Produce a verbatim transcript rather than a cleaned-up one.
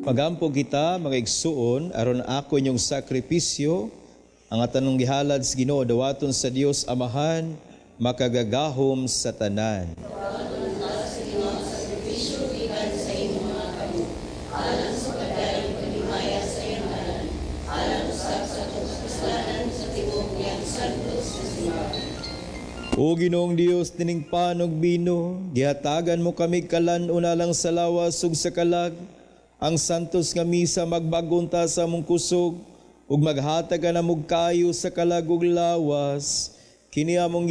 Pagampo kita, mga igsuon, aron ako inyong sakripisyo, ang atanong gihalad sa Ginoo dawaton sa Dios Amahan, makagagahom sa tanan. O Ginoong Dios, tining panog bino, gihatagan mo kami kalan unalang sa lawas ug sa kalag, ang santos nga misa magbagunta sa mong kusog, ug maghatag ka na mog kayo sa kalag ug lawas, kini among